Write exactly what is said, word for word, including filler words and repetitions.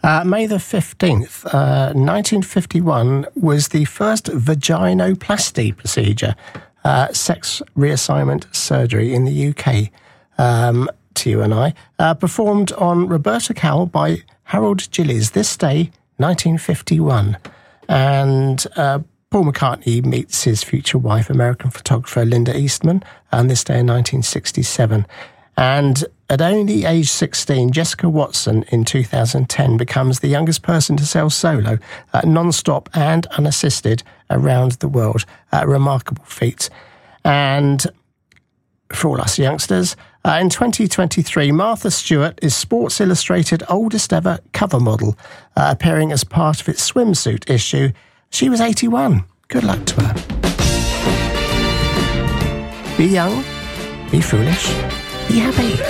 Uh, May the fifteenth, uh, nineteen fifty-one, was the first vaginoplasty procedure, uh, sex reassignment surgery in the U K, um, to you and I, uh, performed on Roberta Cowell by Harold Gillies this day, nineteen fifty-one. And uh, Paul McCartney meets his future wife, American photographer Linda Eastman, on this day in nineteen sixty-seven. And at only age sixteen, Jessica Watson in two thousand ten becomes the youngest person to sail solo, uh, non-stop and unassisted around the world. A remarkable feat. And for all us youngsters, uh, in twenty twenty-three, Martha Stewart is Sports Illustrated oldest ever cover model, uh, appearing as part of its swimsuit issue. She was eighty-one. Good luck to her. Be young, be foolish, be happy.